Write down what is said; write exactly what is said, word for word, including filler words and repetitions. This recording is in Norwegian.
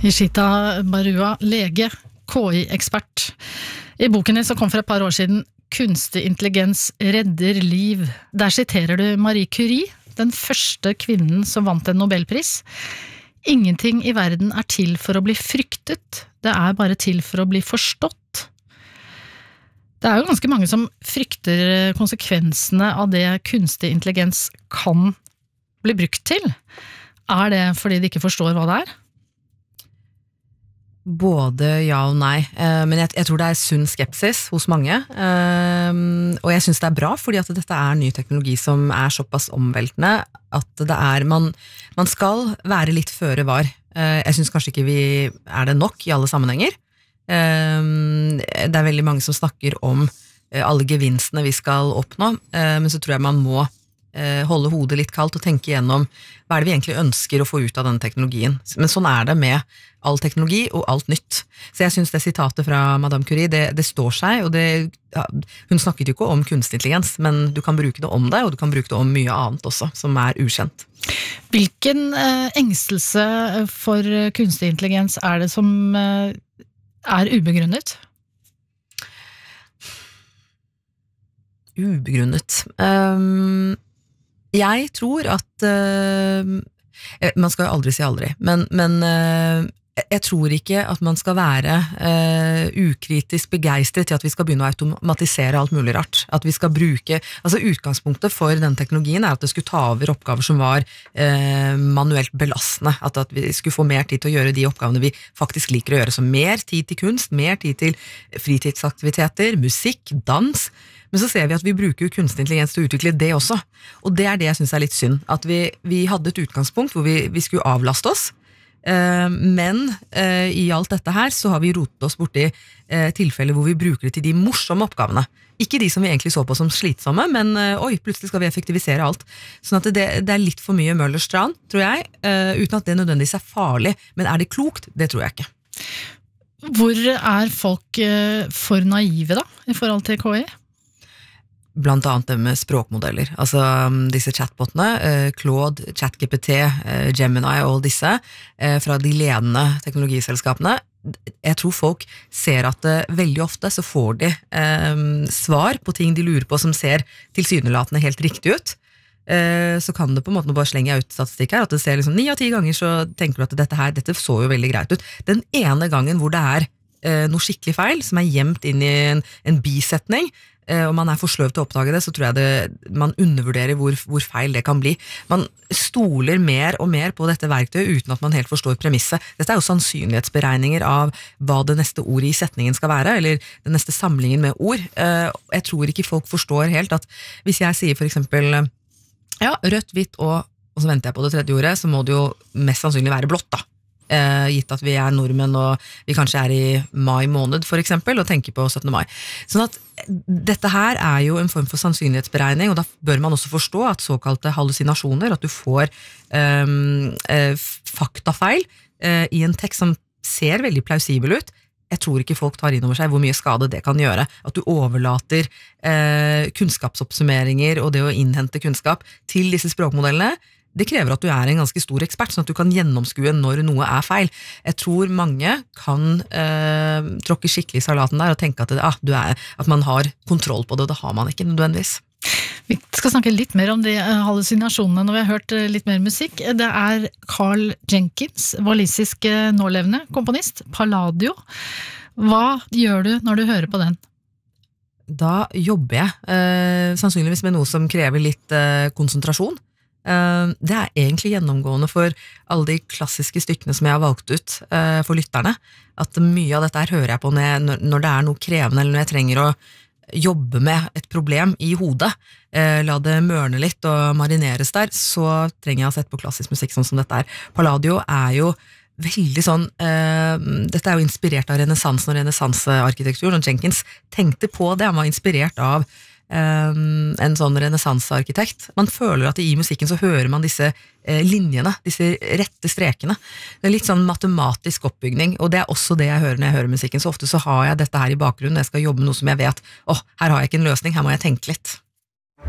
Ishita Barua, lege, K I-ekspert. I boken din som kom for et par år siden, Kunstig intelligens redder liv. Der siterer du Marie Curie, den første kvinnen som vant en Nobelpris. Ingenting i verden er til for å bli fryktet, det er bare til for å bli forstått. Det er jo ganske mange som frykter konsekvensene av det kunstig intelligens kan bli brukt til. Er det fordi de ikke forstår hva det er? Både ja og nei, eh, men jeg, jeg tror det er sunn skepsis hos mange, eh, og jeg synes det er bra, fordi at dette er ny teknologi som er såpass omveltende, at det er, man, man skal være litt føre var. Eh, jeg synes kanskje ikke vi er det nok i alle sammenhenger. Eh, det er veldig mange som snakker om eh, alle gevinstene vi skal oppnå, eh, men så tror jeg man må eh, holde hodet litt kaldt og tenke gjennom hva er det vi egentlig ønsker å få ut av denne teknologien. Men sånn er det med all teknologi og alt nytt. Så jeg synes det sitatet fra Madame Curie, det, det står seg, og det, ja, hun snakket jo ikke om kunstig intelligens, men du kan bruke det om det, og du kan bruke det om mye annet også, som er ukjent. Hvilken eh, engstelse for kunstig intelligens er det som eh, er ubegrunnet? Ubegrunnet. Um, jeg tror at uh, man skal jo aldri si aldri, men, men uh, jeg tror ikke at man skal være uh, ukritisk begeistret til at vi skal begynne å automatisere alt mulig rart. At vi skal bruke, altså utgangspunktet for den teknologien er at det skulle ta over oppgaver som var uh, manuelt belastende. At, at vi skulle få mer tid til å gjøre de oppgavene vi faktisk liker å gjøre. Så mer tid til kunst, mer tid til fritidsaktiviteter, musikk, dans. Men så ser vi at vi bruker jo kunstig intelligens til å utvikle det også. Og det er det jeg synes er litt synd. At vi, vi hadde et utgangspunkt hvor vi, vi skulle avlaste oss, eh, men eh, i alt dette her så har vi rotet oss borti eh, tilfeller hvor vi bruker det til de morsomme oppgavene. Ikke de som vi egentlig så på som slitsomme, men eh, oi, plutselig skal vi effektivisere alt. Sånn at det, det er litt for mye Møllers tran, tror jeg, eh, uten at det nødvendigvis er farlig. Men er det klokt? Det tror jeg ikke. Hvor er folk eh, for naive da, i forhold til K I? Blant annet det med språkmodeller, altså disse chatbotene, Claude, ChatGPT, Gemini og disse, fra de ledende teknologiselskapene. Jeg tror folk ser at veldig ofte så får de eh, svar på ting de lurer på som ser tilsynelatende helt riktig ut. Eh, så kan det på en måte bare slenge ut statistikk her, at det ser liksom ni av ti ganger så tenker du at dette her, dette så jo veldig greit ut. Den ene gangen hvor det er eh, noe skikkelig feil, som er gjemt inn i en, en bisetning, og man er for sløv til å oppdage det, så tror jeg det, man undervurderer hvor, hvor feil det kan bli. Man stoler mer og mer på dette verktøyet uten at man helt forstår premisset. Dette er jo sannsynlighetsberegninger av hva det neste ordet i setningen skal være, eller den neste samlingen med ord. Jeg tror ikke folk forstår helt at hvis jeg sier for eksempel ja, rødt, hvitt og, og så venter jeg på det tredje ordet, så må det jo mest sannsynlig være blått da. Uh, gitt at vi er nordmenn og vi kanskje er i mai måned for eksempel og tenker på syttende mai. Sånn at dette her er jo en form for sannsynlighetsberegning, og da bør man også forstå at såkalte hallusinasjoner, at du får um, uh, faktafeil uh, i en tekst som ser veldig plausibel ut. Jeg tror ikke folk tar inn over seg hvor mye skade det kan gjøre. At du overlater uh, kunnskapsoppsummeringer og det å innhente kunnskap til disse språkmodellene. Det krever at du er en ganske stor ekspert, sånn at du kan gjennomskue når noe er feil. Jeg tror mange kan eh, tråkke skikkelig i salaten der og tenke at, det, ah, du er, at man har kontroll på det, og det har man ikke nødvendigvis. Vi skal snakke litt mer om de hallusinasjonene når vi har hørt litt mer musikk. Det er Carl Jenkins, walisisk nålevende komponist, Palladio. Hva gjør du når du hører på den? Da jobber jeg, eh, sannsynligvis med noe som krever litt eh, konsentrasjon. Uh, det er egentlig gjennomgående for alle de klassiske stykkene som jeg har valgt ut uh, for lytterne, at mye av dette her hører jeg på når, jeg, når det er noe krevende, eller når jeg trenger å jobbe med et problem i hodet, uh, la det mørne litt og marineres der, så trenger jeg å sette på klassisk musikk sånn som dette er. Palladio er jo veldig sånn, uh, dette er jo inspirert av renessansen og renessansearkitekturen, og Jenkins tenkte på det, han var inspirert av Um, en sånn renessansearkitekt. Man føler at i musikken så hører man disse eh, linjene, disse rette strekene. Det er litt sånn matematisk oppbygning, og det er også det jeg hører når jeg hører musikken. Så ofte så har jeg dette her i bakgrunnen, jeg skal jobbe med noe som jeg vet, åh, oh, her har jeg ikke en løsning, her må jeg tenke litt.